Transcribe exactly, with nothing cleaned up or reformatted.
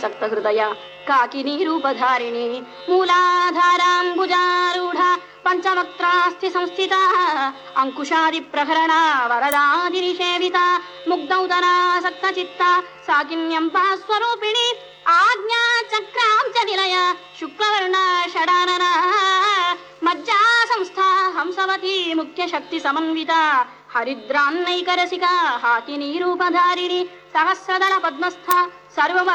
आसक्त हृदय काकिनी रूपधारिणी मूलाधाराम्बुजारूढा पंचवक्त्रास्थि संस्थिता अंकुशादि प्रहरणा वरदादि निषेविता मुग्धौदरासक्त चित्ता साकिन्यंपा स्वरूपिणी आज्ञा चक्रां च निलय शुक्लवर्ण षडानना मज्जा संस्था हंसवती मुख्य शक्ति समन्विता हरिद्रान्नैकरसिका हाकिनी रूपधारिणी सहस्रदल पद्मस्था सर्व